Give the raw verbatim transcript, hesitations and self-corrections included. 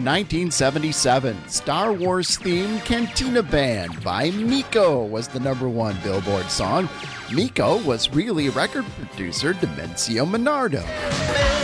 nineteen seventy-seven, Star Wars themed Cantina Band by Miko was the number one Billboard song. Miko was really record producer Dimencio Minardo.